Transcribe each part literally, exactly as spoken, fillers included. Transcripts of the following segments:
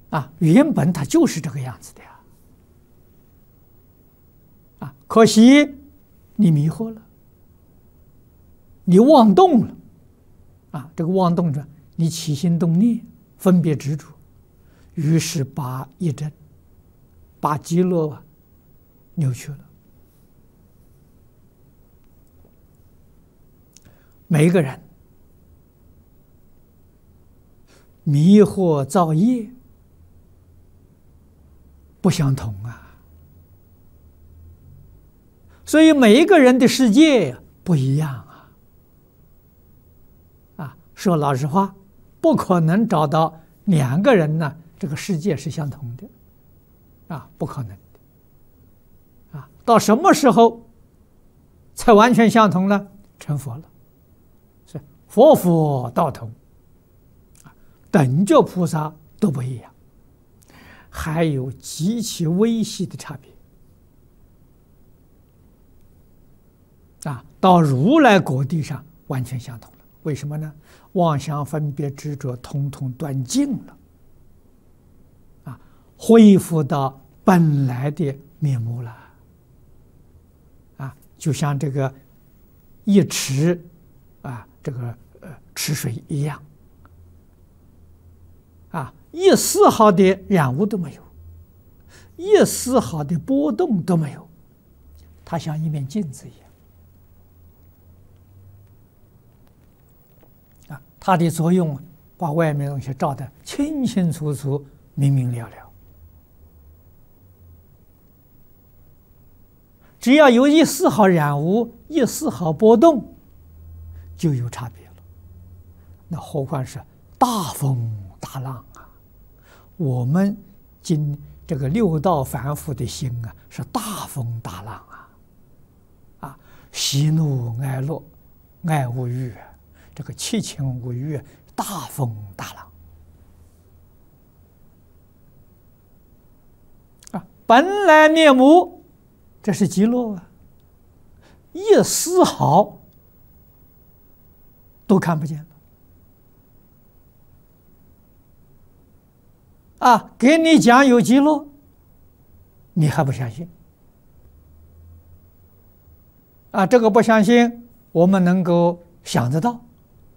啊，原本它就是这个样子的呀。啊，可惜你迷惑了，你妄动了。啊，这个妄动着，你起心动念，分别执着，于是把一真，把极乐啊扭曲了。每一个人迷惑造业不相同啊，所以每一个人的世界不一样啊。啊，说老实话，不可能找到两个人呢，这个世界是相同的，啊，不可能的。啊，到什么时候才完全相同呢？成佛了。佛佛道同，等觉菩萨都不一样，还有极其微细的差别。啊，到如来果地上完全相同了。为什么呢？妄想分别执着统统断尽了，啊，恢复到本来的面目了。啊，就像这个一池啊。这个呃池水一样，啊，一丝毫的染污都没有，一丝毫的波动都没有，它像一面镜子一样，啊，它的作用把外面的东西照得清清楚楚、明明了了。只要有一丝毫染污，一丝毫波动，就有差别了。那何况是大风大浪啊！我们今这个六道凡夫的心啊，是大风大浪啊！啊，喜怒哀乐、爱恶欲，这个七情五欲，大风大浪啊！本来面目，这是极乐啊，一丝毫都看不见了啊！给你讲有极乐，你还不相信啊？这个不相信，我们能够想得到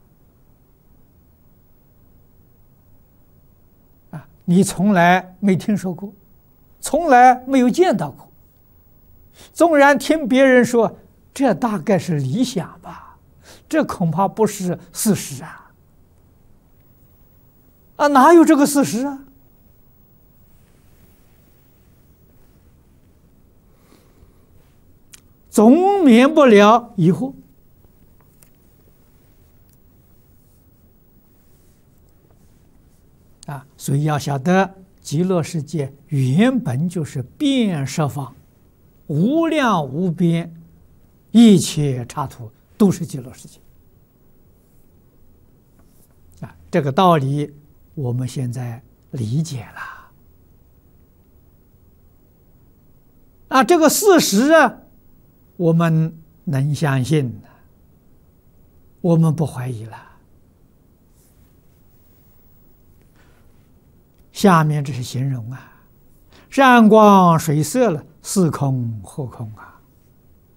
啊？你从来没听说过，从来没有见到过，纵然听别人说，这大概是理想吧。这恐怕不是事实啊！啊，哪有这个事实啊？总免不了疑惑啊！所以要晓得，极乐世界原本就是遍十方、无量无边，一切刹土都是极乐世界。啊，这个道理我们现在理解了。啊，这个事实啊，我们能相信的，我们不怀疑了。下面这是形容啊，山光水色了，是空或空啊。